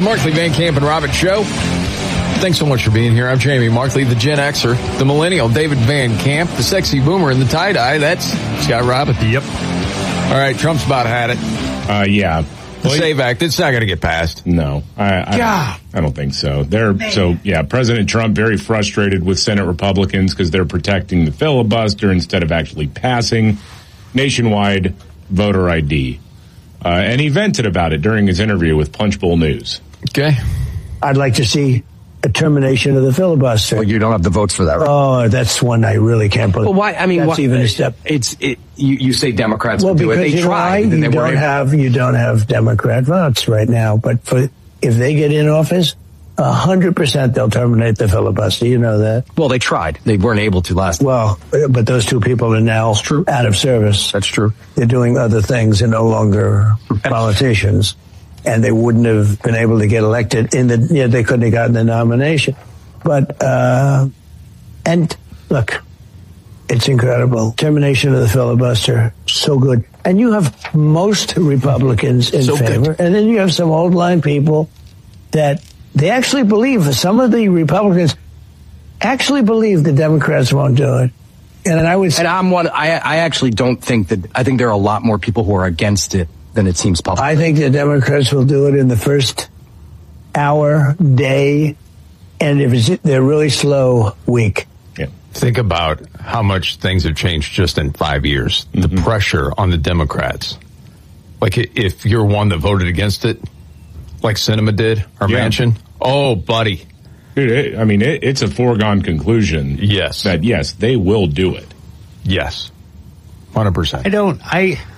Markley, Van Camp, and Robbins Show. Thanks so much for being here. I'm Jamie Markley, the Gen Xer, the Millennial, David Van Camp, the Sexy Boomer, and the Tie-Dye. That's Scott Robbins. Yep. All right, Trump's about had it. Yeah. The SAVE Act, it's not going to get passed. No, I don't think so. President Trump very frustrated with Senate Republicans because they're protecting the filibuster instead of actually passing nationwide voter ID. And he vented about it during his interview with Punchbowl News. Okay. I'd like to see a termination of the filibuster. Well, you don't have the votes for that, right? Oh, that's one I really can't believe. Well, why? I mean, that's even a step. You say Democrats will do it. They tried. You don't have Democrat votes right now. But if they get in office, 100% they'll terminate the filibuster. You know that. Well, they tried. They weren't able to last. Well, but those two people are now out of service. That's true. They're doing other things and no longer politicians. And they wouldn't have been able to get elected they couldn't have gotten the nomination. But, and look, it's incredible. Termination of the filibuster, so good. And you have most Republicans in favor. Good. And then you have some old line people that they actually believe, some of the Republicans actually believe the Democrats won't do it. And I'm one, I actually don't think that, I think there are a lot more people who are against it than it seems public. I think the Democrats will do it in the first hour, day, and if they're really slow, week. Yeah. Think about how much things have changed just in 5 years. Mm-hmm. The pressure on the Democrats. Like if you're one that voted against it, like Sinema did, or Manchin. Oh, buddy. Dude, it's a foregone conclusion. Yes. That, yes, they will do it. Yes. 100%.